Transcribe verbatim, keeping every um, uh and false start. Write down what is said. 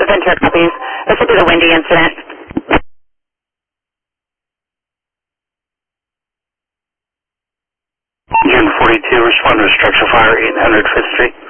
Ventura copies. This will be the Windy incident. Unit forty-two, respond to a structure fire, eight hundred Fifth Street.